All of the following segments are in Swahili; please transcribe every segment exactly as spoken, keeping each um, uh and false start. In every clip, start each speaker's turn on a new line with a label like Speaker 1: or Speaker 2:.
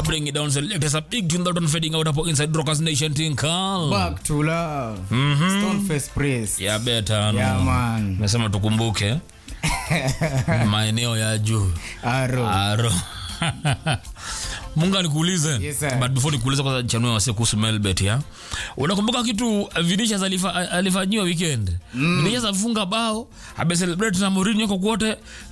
Speaker 1: bring it down. So there's a big tune that one fading out up inside Rockers Nation thing call.
Speaker 2: Back to love.
Speaker 1: Mm-hmm.
Speaker 2: Stoneface Priest.
Speaker 1: Yeah, better.
Speaker 2: Yeah, man.
Speaker 1: Mesema tukumbuke maeneo ya juu.
Speaker 2: Aro.
Speaker 1: Aro. Munga nikuulize.
Speaker 2: Yes, sir.
Speaker 1: But before nikuulize kwa chanua wase kuhusu Melbet ya. Unakumbuka kitu Vinicius alifa, alifanyiwa weekend? Mm. Vinicius afunga bao, abe celebrate na Mourinho kwa kwote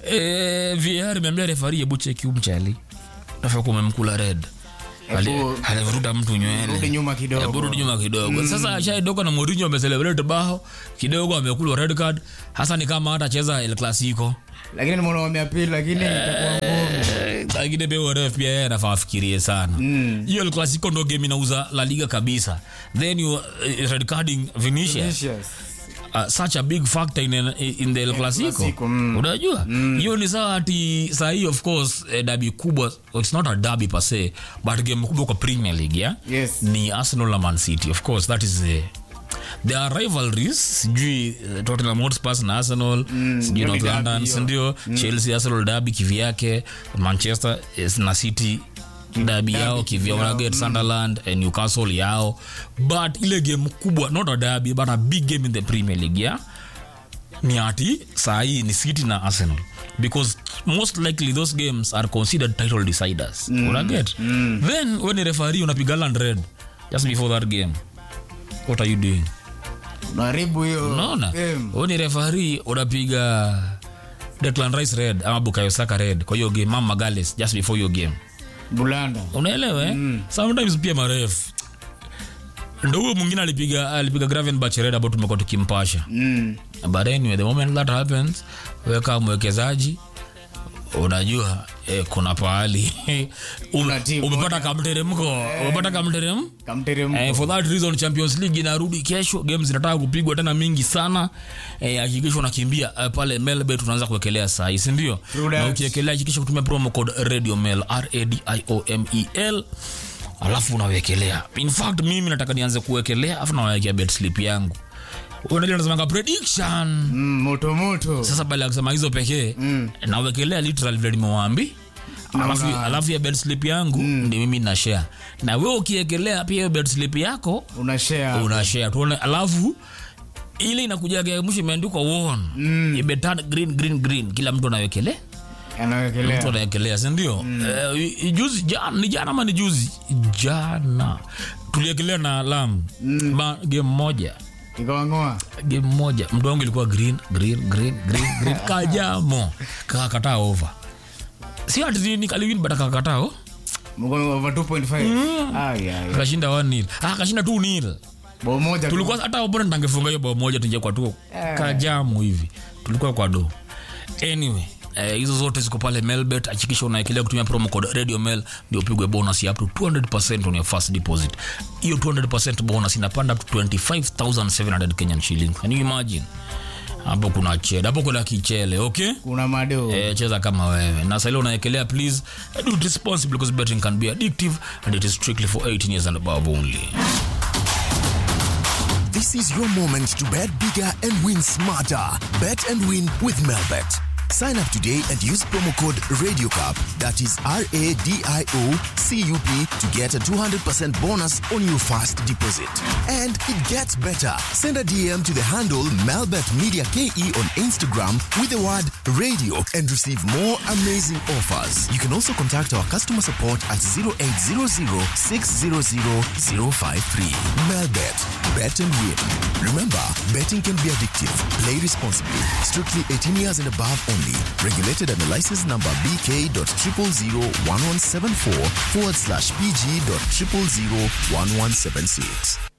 Speaker 1: eh V A R imeambia referee hebu check umchali. Nafaa kumemkula red. Alivuruda mtu nywele.
Speaker 2: Rudi nyuma kidogo.
Speaker 1: Hebu rudi nyuma kidogo. Mm. Sasa Shaidogo na Mourinho ame celebrate bao, kidogo amekula red card. Hasa ni kama hata cheza El Clasico.
Speaker 2: Lakini mbona wameapili lakini itakuwa ngumu.
Speaker 1: Lakini pia ref pia yeye anafaa afikirie sana. Hiyo El Clasico ndo game inauza La Liga kabisa. Then you uh, red carding Vinicius. Vinicius. Uh, such a big factor in in the El Clasico. Mm. Unajua? Hiyo mm. ni sawa ati sahi of course uh, derby kubwa, it's not a derby per se, but game kubwa kwa Premier League, yeah?
Speaker 2: Yes.
Speaker 1: Ni Arsenal na Man City. Of course that is the there are rivalries, sijui uh, Tottenham Hotspur na Arsenal, mm, sijui North London, ndio mm. Chelsea Arsenal derby kivyake, Manchester na City derby yao kivyao, na get Sunderland and Newcastle yao, but ile game kubwa, not a derby but a big game in the Premier League, yeah, ni ati sahi ni City na Arsenal, because most likely those games are considered title deciders. Mm. Una get? Mm. Then when the referee unapiga land red just before that game, what are you doing?
Speaker 2: Naribu hiyo.
Speaker 1: Unaona? When the referee unapiga Declan Rice red ama Bukayo Saka red kwa hiyo game, Mama Gales just before your game.
Speaker 2: Bulanda.
Speaker 1: Unaelewa eh? Mm. Sometimes pia maref. Ndio huyo mwingine alipiga alipiga Gravenberch red hapo tumekuwa tukimpasha. Mm. But anyway, the moment that happens, wewe kama mwekezaji unajua eh, kuna pahali umepata kamteremko, umepata kamterem
Speaker 2: kamteremko.
Speaker 1: Eh, for that reason Champions League inarudi kesho, games zinataka kupigwa tena mingi sana. Eh, hakikisha unakimbia uh, pale Melbet tunaanza kuwekelea saa hii, si ndio? Na ukiekelea hakikisha kutumia promo code RadioMel R A D I O M E L, alafu unawekelea. In fact mimi nataka nianze kuwekelea afu nawekea bet slip yangu. Unaelewa nasema prediction
Speaker 2: mm, moto moto.
Speaker 1: Sasa bali kusema hizo pekee mm. na wekelea literal vile nimewaambia. Alafu alafu ya bet slip yangu mm. ndio mimi na share. Na wewe ukiekelea pia bet slip yako
Speaker 2: una share.
Speaker 1: Una share. Tuone alafu ile inakuja mwisho imeandikwa won. Mm. Ibetan green green green, kila mtu anawekelea.
Speaker 2: Anawekelea.
Speaker 1: Mtu anawekelea, si ndio? Mm. Uh, juzi jana ni jana ama ni juzi? Jana. Tuliekelea na Lam mm. ba, game moja.
Speaker 2: Ikawangoa
Speaker 1: game moja mdo wangu ilikuwa green green green green green kajamo kakata over, si ati ni kaliwin but kakata oh
Speaker 2: mkono over two point five. Mm. Ah yeah, yeah.
Speaker 1: Kashinda one nil, ah kashinda two nil,
Speaker 2: bao moja
Speaker 1: tulikuwa hata opponent angefunga hiyo bao moja tunje kwa tu yeah. Kajamo hivi tulikuwa kwa do. Anyway eh, hizo zote ziko pale Melbet. Hakikisha unaekelea kutumia promo code RadioMel ndio upigwe bonus ya up to two hundred percent on your first deposit. Hiyo two hundred percent bonus inapanda up to twenty-five thousand seven hundred Kenyan shillings. Can you imagine? Hapo kuna chede, hapo kuna kichele, okay?
Speaker 2: Kuna mado.
Speaker 1: Eh, cheza kama wewe. Na sasa leo unaekelea, please do it responsibly because betting can be addictive and it is strictly for eighteen years and above only.
Speaker 3: This is your moment to bet bigger and win smarter. Bet and win with Melbet. Sign up today and use promo code RadioCup, that is R A D I O C U P, to get a two hundred percent bonus on your first deposit. And it gets better. Send a D M to the handle Melbet Media K E on Instagram with the word radio and receive more amazing offers. You can also contact our customer support at zero eight zero zero six zero zero zero five three. Melbet. Bet and win. Remember, betting can be addictive. Play responsibly. Strictly eighteen years and above only. Regulated under license number B K dot triple zero one one seven four forward slash P G dot triple zero one one seven six.